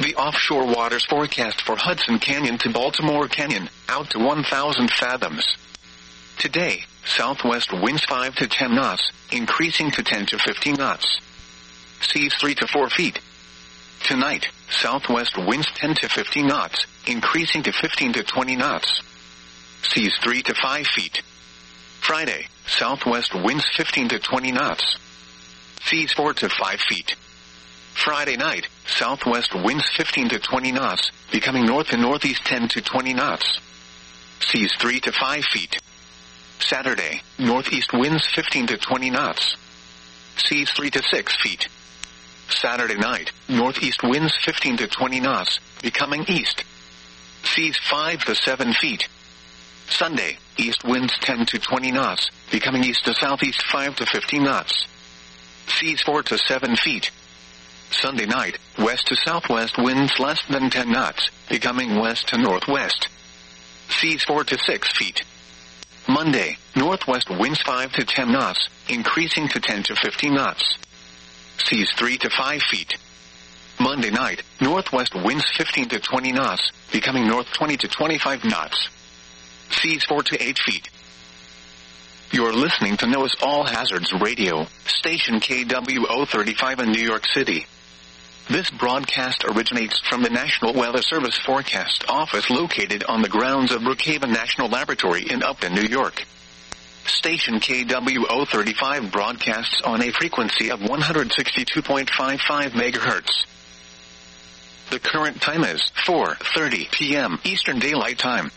westerly offshore waters forecast for Hudson Canyon to Baltimore Canyon, out to 1,000 fathoms. Today, southwest winds 5 to 10 knots, increasing to 10 to 15 knots. Seas 3 to 4 feet. Tonight, southwest winds 10 to 15 knots, increasing to 15 to 20 knots. Seas 3 to 5 feet. Friday, southwest winds 15 to 20 knots. Seas 4 to 5 feet. Friday night, southwest winds 15 to 20 knots, becoming north and northeast 10 to 20 knots. Seas 3 to 5 feet. Saturday, northeast winds 15 to 20 knots. Seas 3 to 6 feet. Saturday night, northeast winds 15 to 20 knots, becoming east. Seas 5 to 7 feet. Sunday, east winds 10 to 20 knots, becoming east to southeast 5 to 15 knots. Seas 4 to 7 feet. Sunday night, west to southwest winds less than 10 knots, becoming west to northwest. Seas 4 to 6 feet. Monday, northwest winds 5 to 10 knots, increasing to 10 to 15 knots. Seas 3 to 5 feet. Monday night, northwest winds 15 to 20 knots, becoming north 20 to 25 knots. Seas 4 to 8 feet. You're listening to NOAA's All Hazards Radio, station KWO35 in New York City. This broadcast originates from the National Weather Service Forecast Office located on the grounds of Brookhaven National Laboratory in Upton, New York. Station KWO35 broadcasts on a frequency of 162.55 MHz. The current time is 4:30 p.m. Eastern Daylight Time.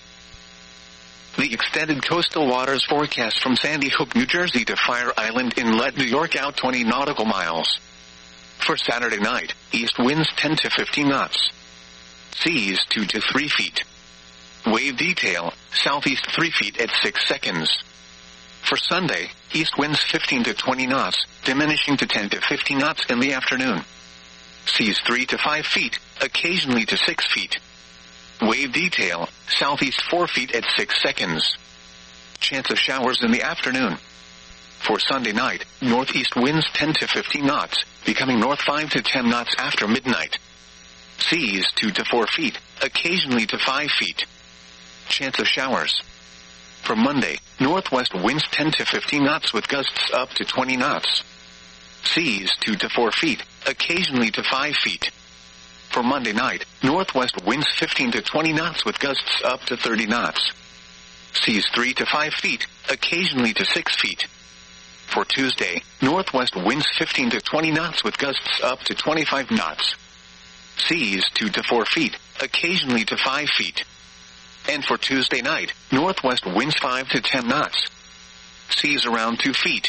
The extended coastal waters forecast from Sandy Hook, New Jersey to Fire Island Inlet, New York out 20 nautical miles. For Saturday night, east winds 10 to 15 knots. Seas 2 to 3 feet. Wave detail, southeast 3 feet at 6 seconds. For Sunday, east winds 15 to 20 knots, diminishing to 10 to 15 knots in the afternoon. Seas 3 to 5 feet, occasionally to 6 feet. Wave detail, southeast 4 feet at 6 seconds. Chance of showers in the afternoon. For Sunday night, northeast winds 10 to 15 knots, becoming north 5 to 10 knots after midnight. Seas 2 to 4 feet, occasionally to 5 feet. Chance of showers. For Monday, northwest winds 10 to 15 knots with gusts up to 20 knots. Seas 2 to 4 feet, occasionally to 5 feet. For Monday night, northwest winds 15 to 20 knots with gusts up to 30 knots. Seas 3 to 5 feet, occasionally to 6 feet. For Tuesday, northwest winds 15 to 20 knots with gusts up to 25 knots. Seas 2 to 4 feet, occasionally to 5 feet. And for Tuesday night, northwest winds 5 to 10 knots. Seas around 2 feet.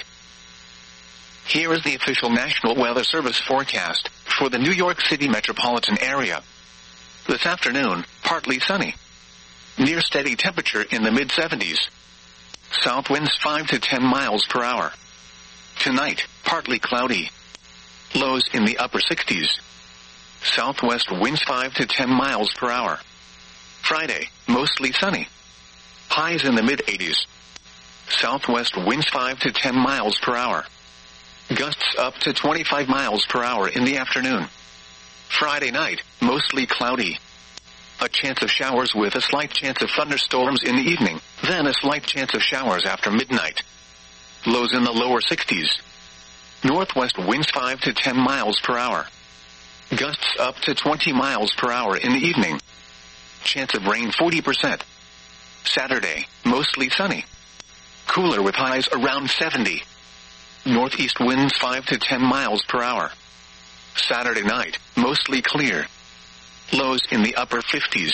Here is the official National Weather Service forecast for the New York City metropolitan area. This afternoon, partly sunny. Near steady temperature in the mid-70s. South winds 5 to 10 miles per hour. Tonight, partly cloudy. Lows in the upper 60s. Southwest winds 5 to 10 miles per hour. Friday, mostly sunny. Highs in the mid-80s. Southwest winds 5 to 10 miles per hour. Gusts up to 25 miles per hour in the afternoon. Friday night, mostly cloudy. A chance of showers with a slight chance of thunderstorms in the evening, then a slight chance of showers after midnight. Lows in the lower 60s. Northwest winds 5 to 10 miles per hour. Gusts up to 20 miles per hour in the evening. Chance of rain 40%. Saturday, mostly sunny. Cooler with highs around 70. Northeast winds 5 to 10 miles per hour. Saturday night, mostly clear. Lows in the upper 50s.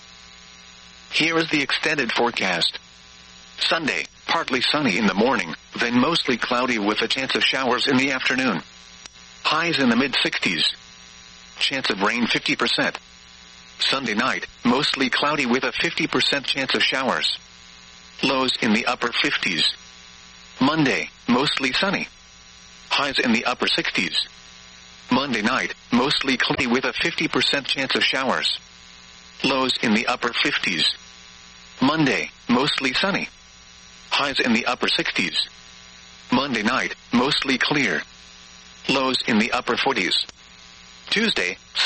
Here is the extended forecast. Sunday, partly sunny in the morning, then mostly cloudy with a chance of showers in the afternoon. Highs in the mid-60s. Chance of rain 50%. Sunday night, mostly cloudy with a 50% chance of showers. Lows in the upper 50s. Monday, mostly sunny. Highs in the upper 60s. Monday night, mostly cloudy with a 50% chance of showers. Lows in the upper 50s. Monday, mostly sunny. Highs in the upper 60s. Monday night, mostly clear. Lows in the upper 40s. Tuesday,